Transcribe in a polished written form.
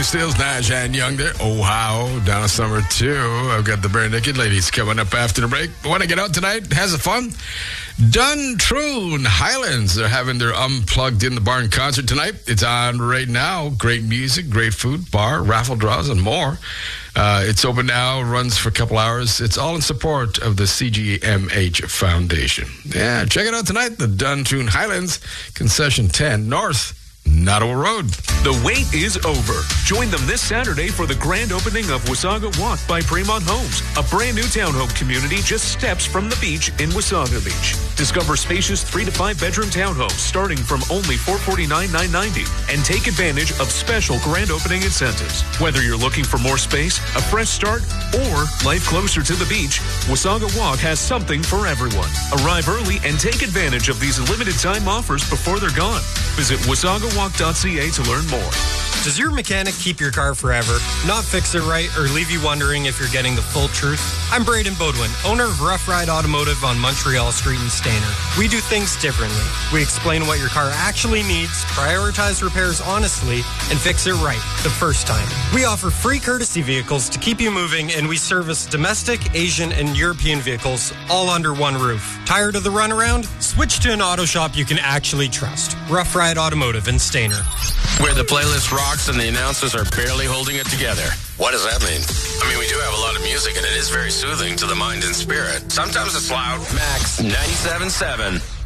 Steels, Nash and Young there. Ohio, Donna Summer too. I've got the Bare Naked Ladies coming up after the break. Want to get out tonight? Has it fun? Duntroon Highlands. They're having their Unplugged in the Barn concert tonight. It's on right now. Great music, great food, bar, raffle draws, and more. It's open now, runs for a couple hours. It's all in support of the CGMH Foundation. Yeah, check it out tonight. The Duntroon Highlands, Concession 10 North, Nottawa Road. The wait is over. Join them this Saturday for the grand opening of Wasaga Walk by Fremont Homes, a brand new townhome community just steps from the beach in Wasaga Beach. Discover spacious 3 to 5 bedroom townhomes starting from only $449,990 and take advantage of special grand opening incentives. Whether you're looking for more space, a fresh start, or life closer to the beach, Wasaga Walk has something for everyone. Arrive early and take advantage of these limited time offers before they're gone. Visit wasagawalk.ca to learn more. Does your mechanic keep your car forever, not fix it right, or leave you wondering if you're getting the full truth? I'm Braden Bodwin, owner of Rough Ride Automotive on Montreal Street in Stayner. We do things differently. We explain what your car actually needs, prioritize repairs honestly, and fix it right the first time. We offer free courtesy vehicles to keep you moving, and we service domestic, Asian, and European vehicles all under one roof. Tired of the runaround? Switch to an auto shop you can actually trust. Rough Ride Automotive in Stayner. Where the playlist rocks and the announcers are barely holding it together. What does that mean? I mean, we do have a lot of music, and it is very soothing to the mind and spirit. Sometimes it's loud. Max 97.7.